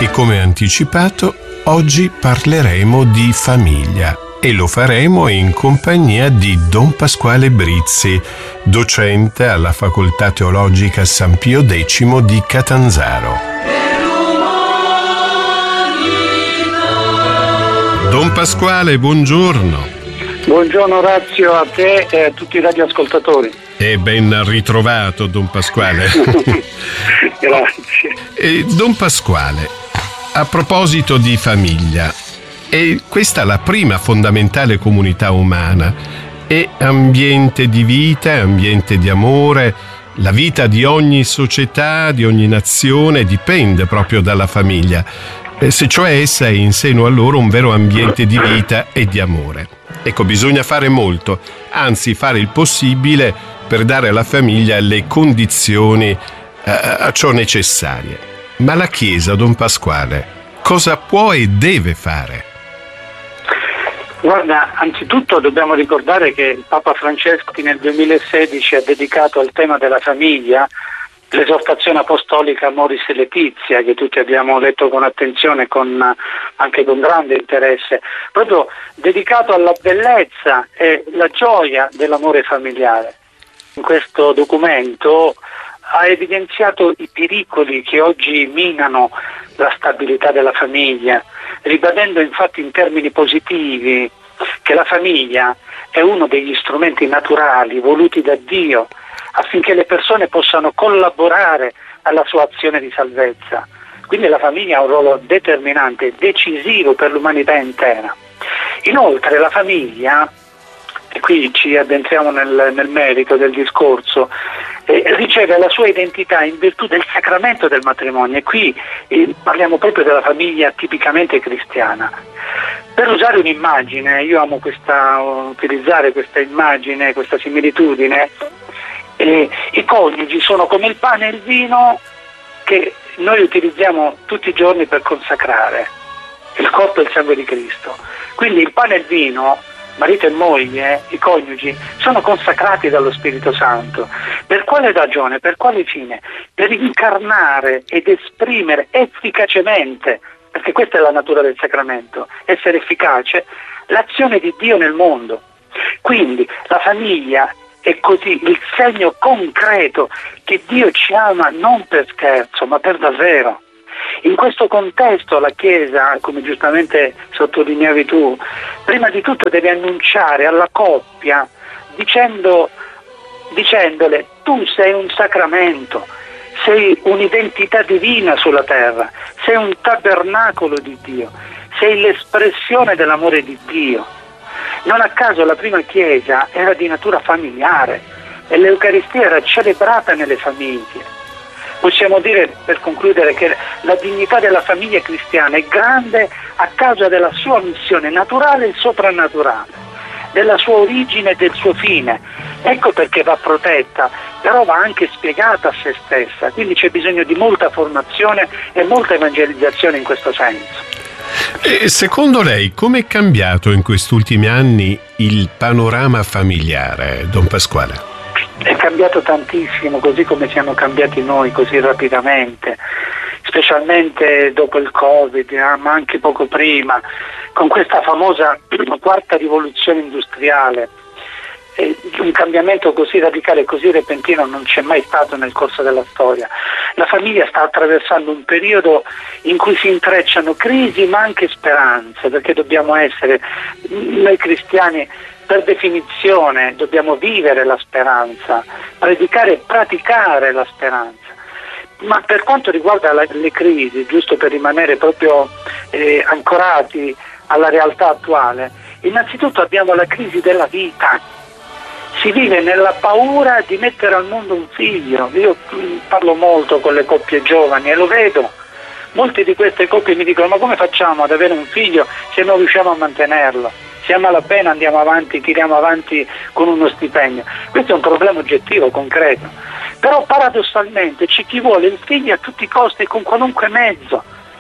E come anticipato, oggi parleremo di famiglia e lo faremo in compagnia di Don Pasquale Brizzi, docente alla Facoltà Teologica San Pio X di Catanzaro. Don Pasquale, buongiorno. Buongiorno Orazio, a te e a tutti i radioascoltatori. E ben ritrovato, Don Pasquale. Grazie. Don Pasquale, a proposito di famiglia, è questa la prima fondamentale comunità umana, è ambiente di vita, è ambiente di amore. La vita di ogni società, di ogni nazione dipende proprio dalla famiglia, se cioè essa è in seno a loro un vero ambiente di vita e di amore. Ecco, bisogna fare molto, anzi fare il possibile per dare alla famiglia le condizioni a ciò necessarie. Ma la Chiesa, Don Pasquale, cosa può e deve fare? Guarda, anzitutto dobbiamo ricordare che il Papa Francesco nel 2016 ha dedicato al tema della famiglia l'esortazione apostolica Amoris Laetitia, che tutti abbiamo letto con attenzione, anche con grande interesse, proprio dedicato alla bellezza e la gioia dell'amore familiare. In questo documento ha evidenziato i pericoli che oggi minano la stabilità della famiglia, ribadendo infatti in termini positivi che la famiglia è uno degli strumenti naturali voluti da Dio affinché le persone possano collaborare alla sua azione di salvezza. Quindi la famiglia ha un ruolo determinante, decisivo per l'umanità intera. Inoltre la famiglia, e qui ci addentriamo nel merito del discorso, riceve la sua identità in virtù del sacramento del matrimonio, e qui parliamo proprio della famiglia tipicamente cristiana. Per usare un'immagine, io amo utilizzare questa immagine, questa similitudine, i coniugi sono come il pane e il vino che noi utilizziamo tutti i giorni per consacrare il corpo e il sangue di Cristo. Quindi il pane e il vino, marito e moglie, i coniugi, sono consacrati dallo Spirito Santo. Per quale ragione? Per quale fine? Per incarnare ed esprimere efficacemente, perché questa è la natura del sacramento, essere efficace, l'azione di Dio nel mondo. Quindi la famiglia è così il segno concreto che Dio ci ama non per scherzo, ma per davvero. In questo contesto la Chiesa, come giustamente sottolineavi tu, prima di tutto deve annunciare alla coppia dicendole: tu sei un sacramento, sei un'identità divina sulla terra, sei un tabernacolo di Dio, sei l'espressione dell'amore di Dio. Non a caso la prima Chiesa era di natura familiare e l'Eucaristia era celebrata nelle famiglie. Possiamo dire, per concludere, che la dignità della famiglia cristiana è grande a causa della sua missione naturale e soprannaturale, della sua origine e del suo fine. Ecco perché va protetta, però va anche spiegata a se stessa. Quindi c'è bisogno di molta formazione e molta evangelizzazione in questo senso. E secondo lei come è cambiato in questi ultimi anni il panorama familiare, Don Pasquale? È cambiato tantissimo, così come siamo cambiati noi così rapidamente, specialmente dopo il Covid, ma anche poco prima, con questa famosa quarta rivoluzione industriale. Un cambiamento così radicale, così repentino non c'è mai stato nel corso della storia. La famiglia sta attraversando un periodo in cui si intrecciano crisi ma anche speranze, perché dobbiamo essere, noi cristiani per definizione dobbiamo vivere la speranza, predicare e praticare la speranza. Ma per quanto riguarda le crisi, giusto per rimanere proprio ancorati alla realtà attuale, innanzitutto abbiamo la crisi della vita. Si vive nella paura di mettere al mondo un figlio. Io parlo molto con le coppie giovani e lo vedo. Molte di queste coppie mi dicono: ma come facciamo ad avere un figlio se non riusciamo a mantenerlo? Se a malapena andiamo avanti, tiriamo avanti con uno stipendio. Questo è un problema oggettivo, concreto. Però paradossalmente c'è chi vuole il figlio a tutti i costi e con qualunque mezzo.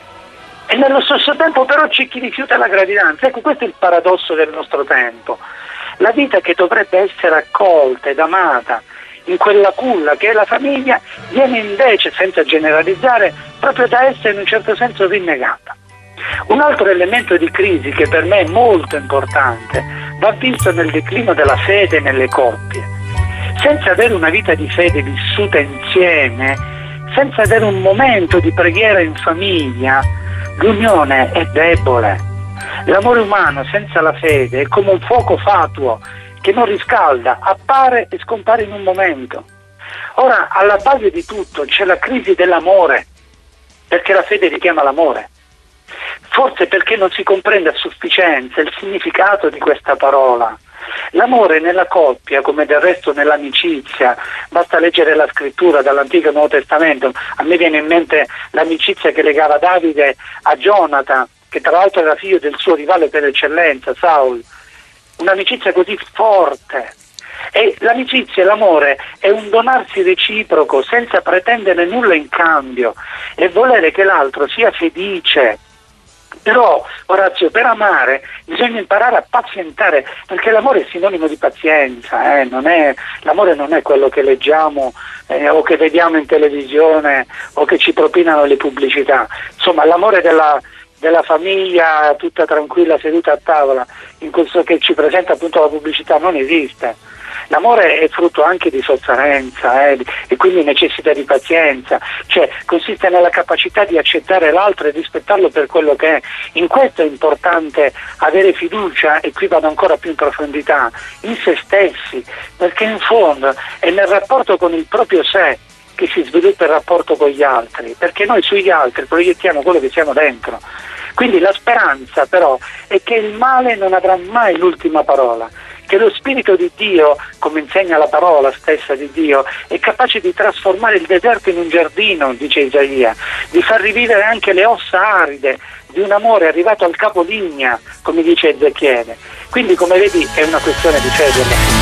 E nello stesso tempo però c'è chi rifiuta la gravidanza. Ecco, questo è il paradosso del nostro tempo. La vita che dovrebbe essere accolta ed amata in quella culla che è la famiglia, viene invece, senza generalizzare, proprio da essa in un certo senso rinnegata. Un altro elemento di crisi che per me è molto importante va visto nel declino della fede nelle coppie. Senza avere una vita di fede vissuta insieme, senza avere un momento di preghiera in famiglia, l'unione è debole. L'amore umano senza la fede è come un fuoco fatuo che non riscalda, appare e scompare in un momento. Ora, alla base di tutto c'è la crisi dell'amore, perché la fede richiama l'amore. Forse perché non si comprende a sufficienza il significato di questa parola. L'amore nella coppia, come del resto nell'amicizia, basta leggere la scrittura dall'Antico e Nuovo Testamento. A me viene in mente l'amicizia che legava Davide a Jonathan, che tra l'altro era figlio del suo rivale per eccellenza, Saul. Un'amicizia così forte. E l'amicizia e l'amore è un donarsi reciproco senza pretendere nulla in cambio e volere che l'altro sia felice. Però, Orazio, per amare bisogna imparare a pazientare, perché l'amore è sinonimo di pazienza, l'amore non è quello che leggiamo o che vediamo in televisione o che ci propinano le pubblicità. Insomma, l'amore della famiglia tutta tranquilla seduta a tavola, in questo che ci presenta appunto la pubblicità, non esiste. L'amore è frutto anche di sofferenza e quindi necessita di pazienza, cioè consiste nella capacità di accettare l'altro e rispettarlo per quello che è. In questo è importante avere fiducia, e qui vado ancora più in profondità, in se stessi, perché in fondo è nel rapporto con il proprio sé che si sviluppa il rapporto con gli altri, perché noi sugli altri proiettiamo quello che siamo dentro. Quindi la speranza però è che il male non avrà mai l'ultima parola, che lo Spirito di Dio, come insegna la parola stessa di Dio, è capace di trasformare il deserto in un giardino, dice Isaia, di far rivivere anche le ossa aride di un amore arrivato al capolinea, come dice Ezechiele. Quindi, come vedi, è una questione di fede.